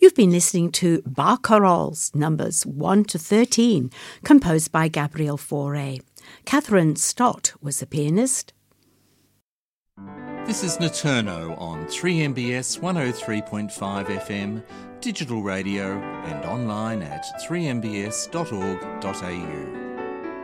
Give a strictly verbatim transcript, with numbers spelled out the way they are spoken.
You've been listening to Barcarolles, numbers one to thirteen, composed by Gabriel Fauré. Catherine Stott was the pianist. This is Naturno on three M B S one oh three point five F M, digital radio and online at three m b s dot org dot a u.